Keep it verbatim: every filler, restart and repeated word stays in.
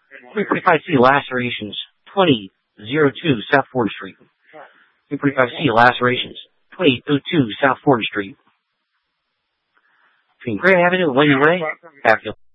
three forty-five C Lacerations, twenty oh two South fourth Street. three forty-five C Lacerations, twenty oh two South fourth Street. Between Grand Avenue and Wendy Way, Hatfield.